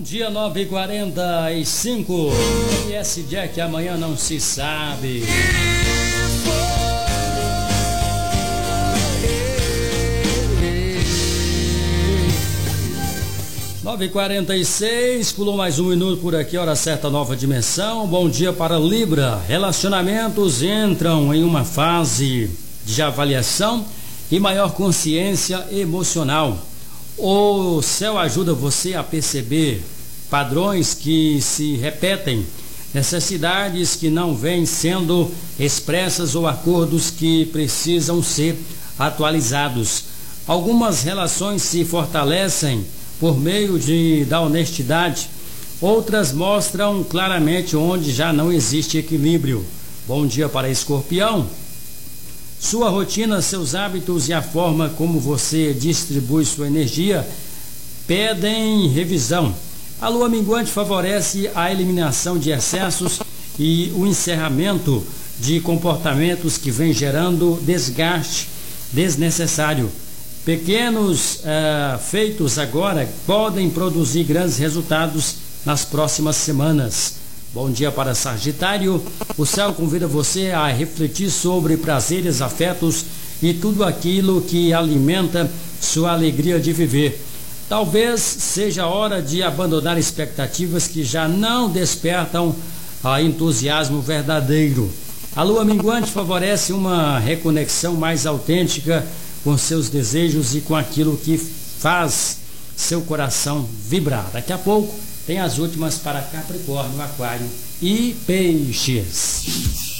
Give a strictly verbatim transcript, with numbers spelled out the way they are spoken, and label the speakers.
Speaker 1: Dia nove e quarenta e cinco, e esse dia que amanhã não se sabe. nove e quarenta e seis, pulou mais um minuto por aqui, hora certa, nova dimensão. Bom dia para Libra. Relacionamentos entram em uma fase de avaliação e maior consciência emocional. O céu ajuda você a perceber padrões que se repetem, necessidades que não vêm sendo expressas ou acordos que precisam ser atualizados. Algumas relações se fortalecem por meio de, da honestidade, outras mostram claramente onde já não existe equilíbrio. Bom dia para Escorpião. Sua rotina, seus hábitos e a forma como você distribui sua energia pedem revisão. A lua minguante favorece a eliminação de excessos e o encerramento de comportamentos que vêm gerando desgaste desnecessário. Pequenos uh, feitos agora podem produzir grandes resultados nas próximas semanas. Bom dia para Sagitário. O céu convida você a refletir sobre prazeres, afetos e tudo aquilo que alimenta sua alegria de viver. Talvez seja hora de abandonar expectativas que já não despertam a entusiasmo verdadeiro. A lua minguante favorece uma reconexão mais autêntica com seus desejos e com aquilo que faz seu coração vibrar. Daqui a pouco tem as últimas para Capricórnio, Aquário e Peixes.